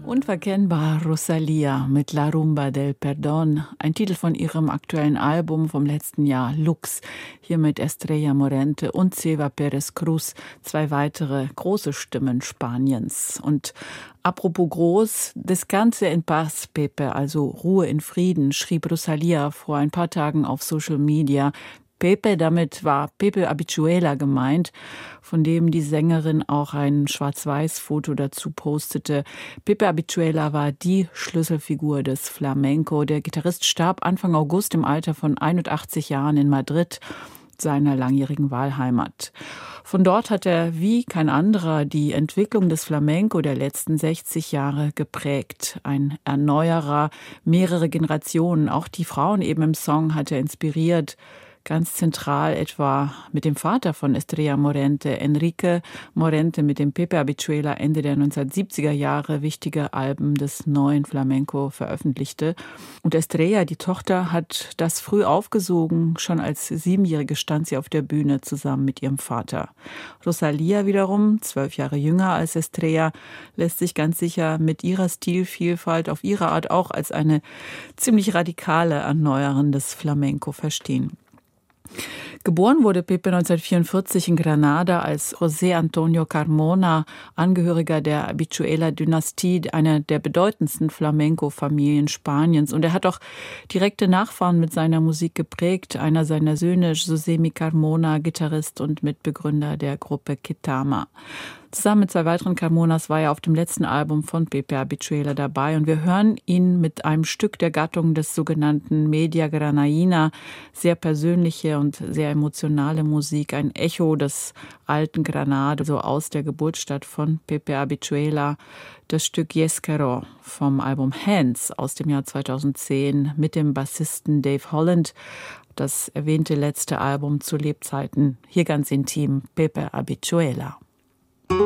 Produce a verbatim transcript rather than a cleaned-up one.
Unverkennbar Rosalía mit La Rumba del Perdón, ein Titel von ihrem aktuellen Album vom letzten Jahr, Lux. Hier mit Estrella Morente und Ceva Pérez Cruz, zwei weitere große Stimmen Spaniens. Und apropos groß, Descanse en paz, Pepe, also Ruhe in Frieden, schrieb Rosalía vor ein paar Tagen auf Social Media. Pepe, damit war Pepe Habichuela gemeint, von dem die Sängerin auch ein Schwarz-Weiß-Foto dazu postete. Pepe Habichuela war die Schlüsselfigur des Flamenco. Der Gitarrist starb Anfang August im Alter von einundachtzig Jahren in Madrid, seiner langjährigen Wahlheimat. Von dort hat er wie kein anderer die Entwicklung des Flamenco der letzten sechzig Jahre geprägt. Ein Erneuerer, mehrere Generationen, auch die Frauen eben im Song hat er inspiriert. Ganz zentral etwa mit dem Vater von Estrella Morente, Enrique Morente, mit dem Pepe Habichuela Ende der neunzehnhundertsiebziger Jahre wichtige Alben des neuen Flamenco veröffentlichte. Und Estrella, die Tochter, hat das früh aufgesogen. Schon als Siebenjährige stand sie auf der Bühne zusammen mit ihrem Vater. Rosalía wiederum, zwölf Jahre jünger als Estrella, lässt sich ganz sicher mit ihrer Stilvielfalt auf ihre Art auch als eine ziemlich radikale Erneuerin des Flamenco verstehen. Geboren wurde Pepe neunzehnhundertvierundvierzig in Granada als José Antonio Carmona, Angehöriger der Habichuela-Dynastie, einer der bedeutendsten Flamenco-Familien Spaniens. Und er hat auch direkte Nachfahren mit seiner Musik geprägt. Einer seiner Söhne, Josemi Carmona, Gitarrist und Mitbegründer der Gruppe Ketama. Zusammen mit zwei weiteren Carmonas war er auf dem letzten Album von Pepe Habichuela dabei. Und wir hören ihn mit einem Stück der Gattung des sogenannten Media Granaína. Sehr persönliche und sehr emotionale Musik, ein Echo des alten Granada, so aus der Geburtsstadt von Pepe Habichuela. Das Stück Yesquero vom Album Hands aus dem Jahr zweitausendzehn mit dem Bassisten Dave Holland. Das erwähnte letzte Album zu Lebzeiten. Hier ganz intim Pepe Habichuela.